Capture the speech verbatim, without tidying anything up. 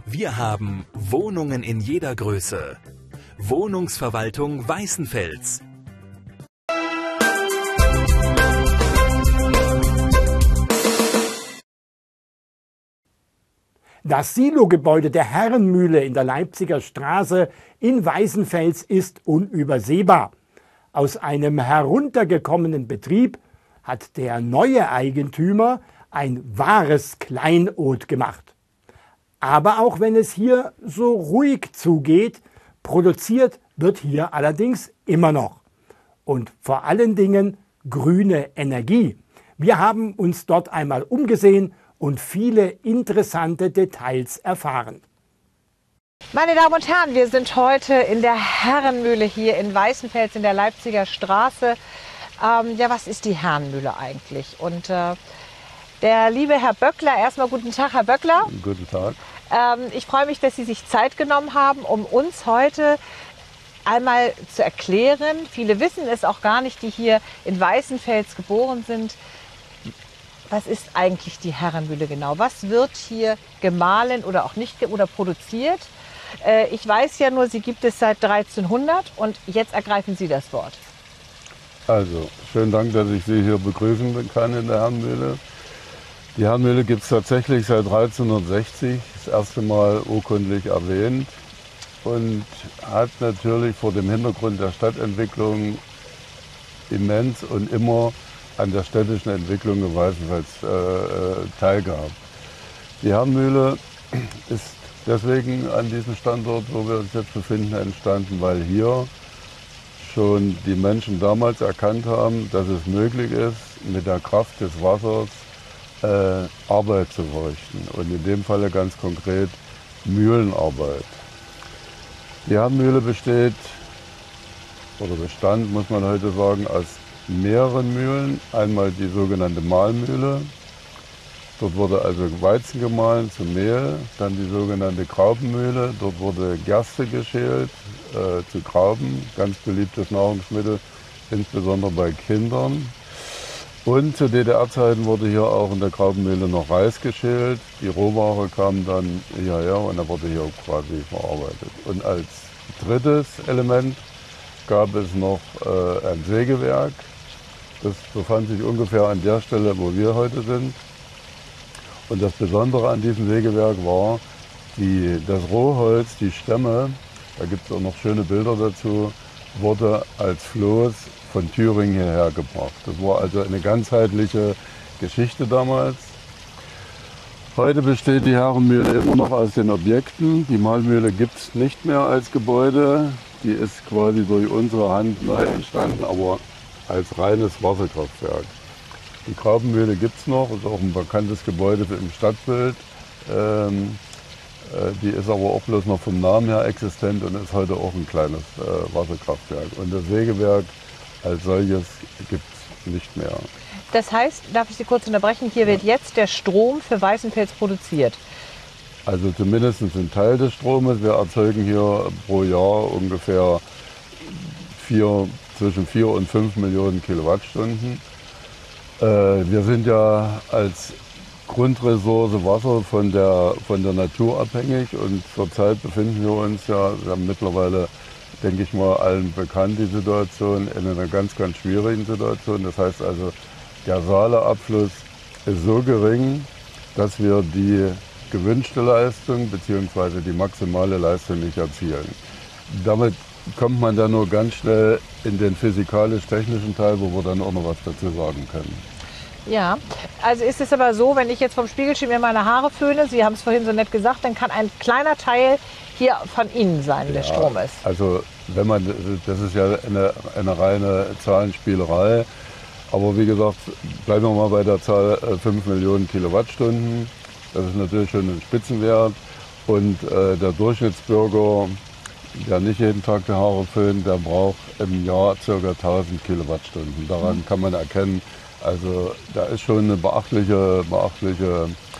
Wir haben Wohnungen in jeder Größe. Wohnungsverwaltung Weißenfels. Das Silogebäude der Herrenmühle in der Leipziger Straße in Weißenfels ist unübersehbar. Aus einem heruntergekommenen Betrieb hat der neue Eigentümer ein wahres Kleinod gemacht. Aber auch wenn es hier so ruhig zugeht, produziert wird hier allerdings immer noch. Und vor allen Dingen grüne Energie. Wir haben uns dort einmal umgesehen und viele interessante Details erfahren. Meine Damen und Herren, wir sind heute in der Herrenmühle hier in Weißenfels in der Leipziger Straße. Ähm, ja, was ist die Herrenmühle eigentlich? Und äh, der liebe Herr Böckler, erstmal guten Tag, Herr Böckler. Guten Tag. Ähm, ich freue mich, dass Sie sich Zeit genommen haben, um uns heute einmal zu erklären. Viele wissen es auch gar nicht, die hier in Weißenfels geboren sind. Was ist eigentlich die Herrenmühle genau? Was wird hier gemahlen oder auch nicht oder produziert? Äh, ich weiß ja nur, sie gibt es seit dreizehnhundert und jetzt ergreifen Sie das Wort. Also, schönen Dank, dass ich Sie hier begrüßen kann in der Herrenmühle. Die Herrenmühle gibt es tatsächlich seit dreizehnhundertsechzig, das erste Mal urkundlich erwähnt und hat natürlich vor dem Hintergrund der Stadtentwicklung immens und immer an der städtischen Entwicklung in Weißenfels äh, teilgehabt. Die Herrenmühle ist deswegen an diesem Standort, wo wir uns jetzt befinden, entstanden, weil hier schon die Menschen damals erkannt haben, dass es möglich ist, mit der Kraft des Wassers äh, Arbeit zu verrichten. Und in dem Falle ganz konkret Mühlenarbeit. Die Herrenmühle besteht, oder bestand, muss man heute sagen, aus mehreren Mühlen. Einmal die sogenannte Mahlmühle. Dort wurde also Weizen gemahlen zu Mehl. Dann die sogenannte Graubenmühle. Dort wurde Gerste geschält äh, zu Grauben. Ganz beliebtes Nahrungsmittel, insbesondere bei Kindern. Und zu D D R-Zeiten wurde hier auch in der Graubenmühle noch Reis geschält. Die Rohware kam dann hierher und dann wurde hier quasi verarbeitet. Und als drittes Element gab es noch äh, ein Sägewerk. Das befand sich ungefähr an der Stelle, wo wir heute sind. Und das Besondere an diesem Sägewerk war, die, das Rohholz, die Stämme, da gibt es auch noch schöne Bilder dazu, wurde als Floß von Thüringen hierher gebracht. Das war also eine ganzheitliche Geschichte damals. Heute besteht die Herrenmühle immer noch aus den Objekten. Die Mahlmühle gibt es nicht mehr als Gebäude. Die ist quasi durch unsere Hand neu entstanden, aber als reines Wasserkraftwerk. Die Graubenmühle gibt es noch, ist auch ein bekanntes Gebäude im Stadtbild. Ähm, äh, die ist aber auch bloß noch vom Namen her existent und ist heute auch ein kleines äh, Wasserkraftwerk. Und das Sägewerk als solches gibt es nicht mehr. Das heißt, darf ich Sie kurz unterbrechen, hier wird jetzt der Strom für Weißenfels produziert? Also zumindest ein Teil des Stromes. Wir erzeugen hier pro Jahr ungefähr vier, zwischen vier und fünf Millionen Kilowattstunden. Äh, wir sind ja als Grundressource Wasser von der, von der Natur abhängig und zurzeit befinden wir uns ja, wir haben mittlerweile, denke ich mal, allen bekannt die Situation, in einer ganz, ganz schwierigen Situation. Das heißt also, der Saale-Abfluss ist so gering, dass wir die gewünschte Leistung bzw. die maximale Leistung nicht erzielen. Damit kommt man dann nur ganz schnell in den physikalisch-technischen Teil, wo wir dann auch noch was dazu sagen können. Ja, also ist es aber so, wenn ich jetzt vom Spiegelschirm mir meine Haare föhne, Sie haben es vorhin so nett gesagt, dann kann ein kleiner Teil hier von Ihnen sein, der ja, Strom ist. Also wenn man, das ist ja eine, eine reine Zahlenspielerei, aber wie gesagt, bleiben wir mal bei der Zahl fünf Millionen Kilowattstunden. Das ist natürlich schon ein Spitzenwert und äh, der Durchschnittsbürger, der nicht jeden Tag die Haare föhnt, der braucht im Jahr ca. tausend Kilowattstunden. Daran kann man erkennen, also da ist schon eine beachtliche, beachtliche